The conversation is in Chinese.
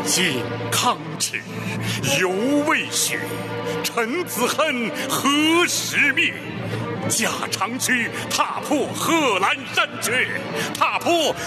靖康耻，犹未雪。陈子恨何时灭？驾长驱，踏破贺兰山绝，踏破